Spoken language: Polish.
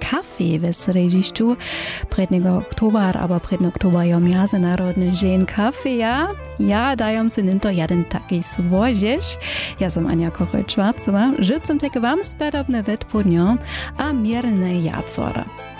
kafe w sredziszczu. Prednego oktober, aber predny oktober je Międzynarodny Dzień Kafeja. Ja dajem si ninto jeden taki svožiš. Ja sam Anja Kochel-Schwarzowa. Žicem teke vam spadobne vetpodnjo a mierne jacora.